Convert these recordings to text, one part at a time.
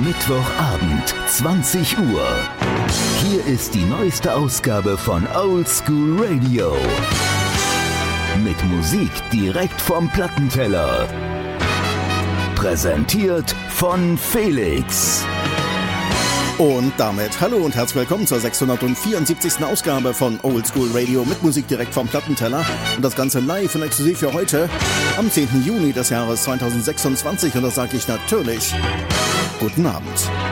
Mittwochabend, 20 Uhr. Hier ist die neueste Ausgabe von Old School Radio. Mit Musik direkt vom Plattenteller. Präsentiert von Felix. Und damit hallo und herzlich willkommen zur 674. Ausgabe von Old School Radio mit Musik direkt vom Plattenteller. Und das Ganze live und exklusiv für heute am 10. Juni des Jahres 2026. Und das sage ich natürlich. Guten Abend.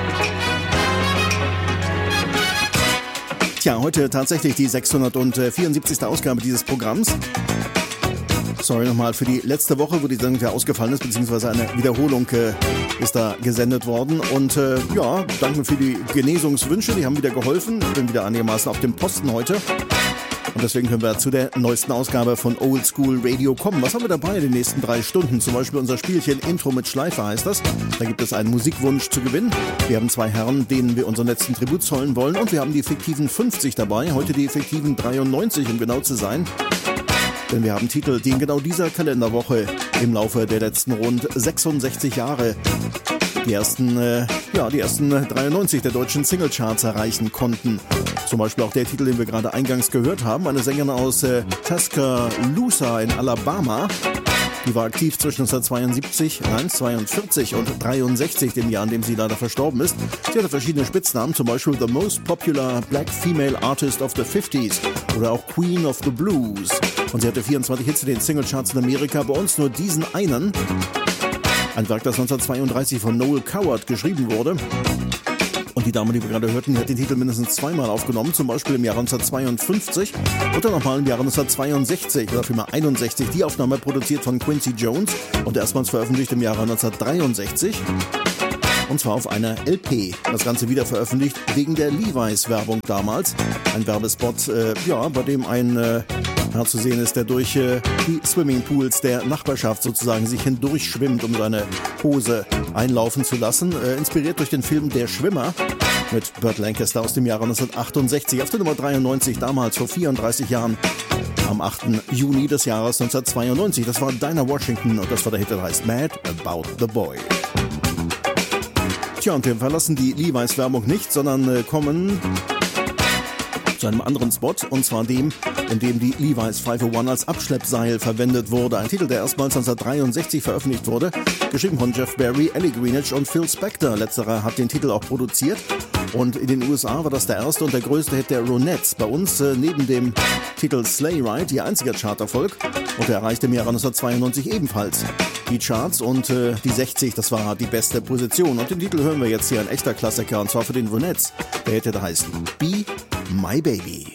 Tja, heute tatsächlich die 674. Ausgabe dieses Programms. Sorry nochmal für die letzte Woche, wo die Sendung ja ausgefallen ist, beziehungsweise eine Wiederholung ist da gesendet worden. Und ja, danke für die Genesungswünsche, die haben wieder geholfen. Ich bin wieder einigermaßen auf dem Posten heute. Und deswegen können wir zu der neuesten Ausgabe von Old School Radio kommen. Was haben wir dabei in den nächsten 3 Stunden? Zum Beispiel unser Spielchen Intro mit Schleife heißt das. Da gibt es einen Musikwunsch zu gewinnen. Wir haben 2 Herren, denen wir unseren letzten Tribut zollen wollen. Und wir haben die fiktiven 50 dabei, heute die fiktiven 93, um genau zu sein. Denn wir haben Titel, die in genau dieser Kalenderwoche im Laufe der letzten rund 66 Jahre die ersten 93 der deutschen Singlecharts erreichen konnten. Zum Beispiel auch der Titel, den wir gerade eingangs gehört haben, eine Sängerin aus Tuscaloosa in Alabama. Die war aktiv zwischen 1942 und 63, dem Jahr, in dem sie leider verstorben ist. Sie hatte verschiedene Spitznamen, zum Beispiel The Most Popular Black Female Artist of the 50s oder auch Queen of the Blues. Und sie hatte 24 Hits in den Singlecharts in Amerika, bei uns nur diesen einen. Ein Werk, das 1932 von Noel Coward geschrieben wurde. Und die Dame, die wir gerade hörten, die hat den Titel mindestens 2-mal aufgenommen, zum Beispiel im Jahr 1952 und dann nochmal im Jahre 1962 oder vielmehr 61. Die Aufnahme produziert von Quincy Jones und erstmals veröffentlicht im Jahre 1963. Und zwar auf einer LP. Das Ganze wieder veröffentlicht wegen der Levi's-Werbung damals. Ein Werbespot, bei dem ein Herr zu sehen ist, der durch die Swimmingpools der Nachbarschaft sozusagen sich hindurchschwimmt, um seine Hose einlaufen zu lassen. Inspiriert durch den Film Der Schwimmer mit Burt Lancaster aus dem Jahre 1968. Auf der Nummer 93, damals vor 34 Jahren, am 8. Juni des Jahres 1992. Das war Dinah Washington und das war der Hit, der heißt Mad About the Boy. Tja, und wir verlassen die Levi's-Werbung nicht, sondern kommen zu einem anderen Spot, und zwar dem, in dem die Levi's 501 als Abschleppseil verwendet wurde. Ein Titel, der erstmals 1963 veröffentlicht wurde, geschrieben von Jeff Barry, Ellie Greenwich und Phil Spector. Letzterer hat den Titel auch produziert. Und in den USA war das der erste und der größte Hit der Ronettes. Bei uns neben dem Titel Sleigh Ride ihr einziger Charterfolg. Und er erreichte im Jahre 1992 ebenfalls die Charts und die 60, das war die beste Position. Und den Titel hören wir jetzt hier, ein echter Klassiker, und zwar für den Ronettes. Der Hit, der heißt Be My Baby.